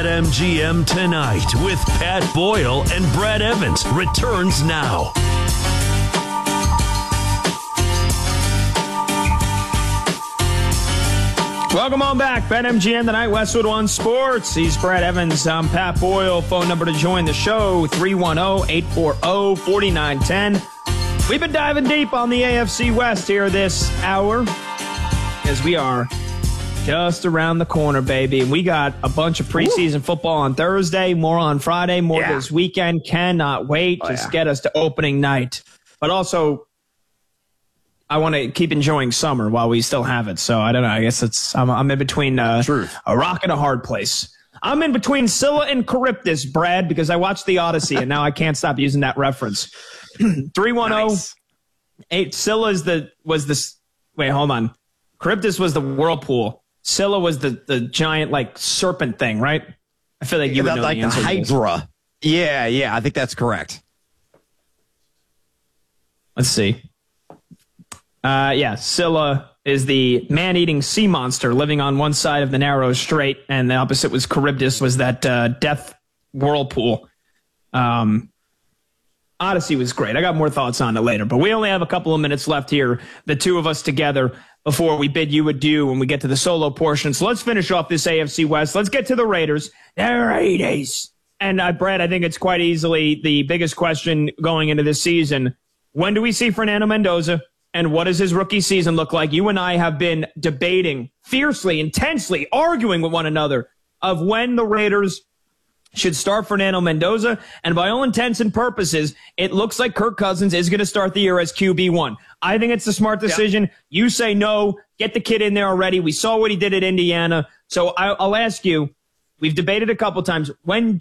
MGM Tonight with Pat Boyle and Brad Evans returns now. Welcome on back. BetMGM Tonight, Westwood One Sports. He's Brad Evans. I'm Pat Boyle. Phone number to join the show, 310-840-4910. We've been diving deep on the AFC West here this hour as we are just around the corner, baby. And we got a bunch of preseason football on Thursday, more on Friday, more this weekend. Cannot wait. Just get us to opening night. But also, I want to keep enjoying summer while we still have it. So I don't know. I guess I'm in between a rock and a hard place. I'm in between Scylla and Charybdis, Brad, because I watched The Odyssey and now I can't stop using that reference. 310-8. Scylla wait, hold on. Charybdis was the whirlpool. Scylla was the giant like serpent thing, right? I feel like you would know like the answer. The Hydra. Yeah, I think that's correct. Let's see. Scylla is the man-eating sea monster living on one side of the narrow strait, and the opposite was Charybdis, was that death whirlpool. Odyssey was great. I got more thoughts on it later, but we only have a couple of minutes left here, the two of us together, before we bid you adieu when we get to the solo portion. So let's finish off this AFC West. Let's get to the Raiders. The Raiders. And, Brad, I think it's quite easily the biggest question going into this season. When do we see Fernando Mendoza? And what does his rookie season look like? You and I have been debating fiercely, intensely, arguing with one another of when the Raiders should start Fernando Mendoza. And by all intents and purposes, it looks like Kirk Cousins is going to start the year as QB1. I think it's the smart decision. Yeah. You say no, get the kid in there already. We saw what he did at Indiana. So I'll ask you, we've debated a couple times, when